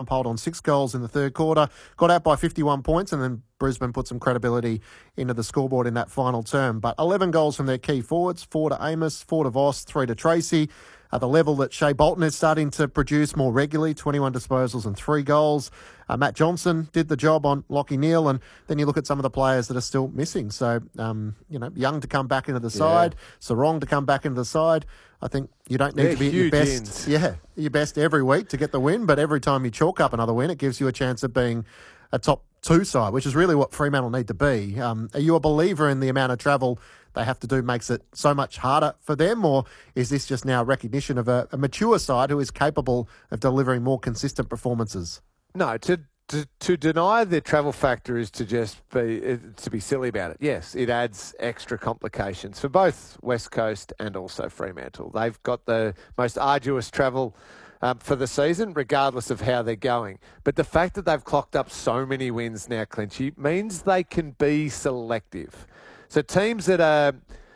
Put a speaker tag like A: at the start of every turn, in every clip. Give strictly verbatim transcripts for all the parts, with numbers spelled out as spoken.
A: Carlton polled on six goals in the third quarter, got out by fifty-one points, and then Brisbane put some credibility into the scoreboard in that final term. But eleven goals from their key forwards, four to Amos, four to Voss, three to Tracy. At the level that Shea Bolton is starting to produce more regularly, twenty-one disposals and three goals. Uh, Matt Johnson did the job on Lachie Neale, and then you look at some of the players that are still missing. So, um, you know, Young to come back into the side, yeah. Sarong to come back into the side. I think you don't need
B: They're
A: to be at your best,
B: ins.
A: yeah, your best every week to get the win, but every time you chalk up another win, it gives you a chance of being a top two side, which is really what Fremantle need to be. Um, are you a believer in the amount of travel they have to do makes it so much harder for them, or is this just now recognition of a, a mature side who is capable of delivering more consistent performances?
B: No, to, to to deny the travel factor is to just be to be silly about it. Yes, it adds extra complications for both West Coast and also Fremantle. They've got the most arduous travel Um, for the season, regardless of how they're going. But the fact that they've clocked up so many wins now, Clinchy, means they can be selective. So teams that are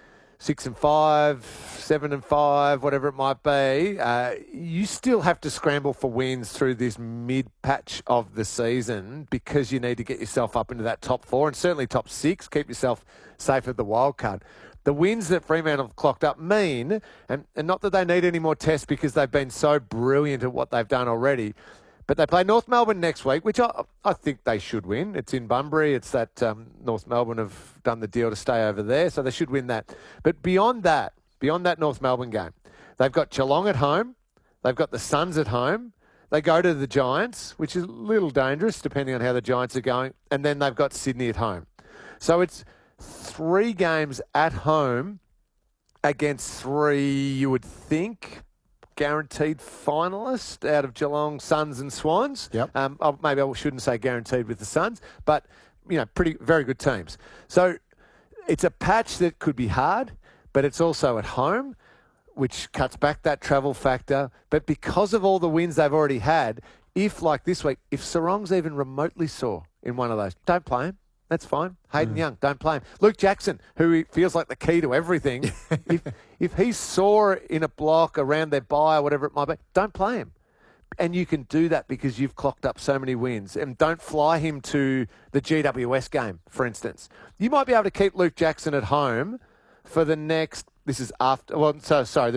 B: six and five, seven and five, whatever it might be, uh, you still have to scramble for wins through this mid-patch of the season because you need to get yourself up into that top four and certainly top six, keep yourself safe at the wild card. The wins that Fremantle have clocked up mean, and, and not that they need any more tests because they've been so brilliant at what they've done already, but they play North Melbourne next week, which I, I think they should win. It's in Bunbury. It's that um, North Melbourne have done the deal to stay over there, so they should win that. But beyond that, beyond that North Melbourne game, they've got Geelong at home. They've got the Suns at home. They go to the Giants, which is a little dangerous depending on how the Giants are going, and then they've got Sydney at home. So it's three games at home against three, you would think, guaranteed finalists out of Geelong, Suns and Swans.
A: Yep.
B: Um, oh, maybe I shouldn't say guaranteed with the Suns, but, you know, pretty very good teams. So it's a patch that could be hard, but it's also at home, which cuts back that travel factor. But because of all the wins they've already had, if, like this week, if Sarong's even remotely sore in one of those, don't play him. That's fine. Hayden mm. Young, don't play him. Luke Jackson, who feels like the key to everything, if if he's sore in a block around their bye or whatever it might be, don't play him. And you can do that because you've clocked up so many wins. And don't fly him to the G W S game, for instance. You might be able to keep Luke Jackson at home for the next, this is after, well, so sorry,